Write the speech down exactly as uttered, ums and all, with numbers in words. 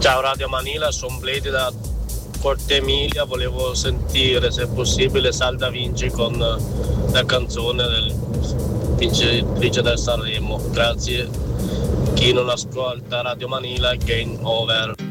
Ciao Radio Manila, sono Bledi da Corte Emilia, volevo sentire se è possibile Salda Vinci con la canzone del vincitrice del Sanremo. Grazie. Chi non ascolta Radio Manila, game over.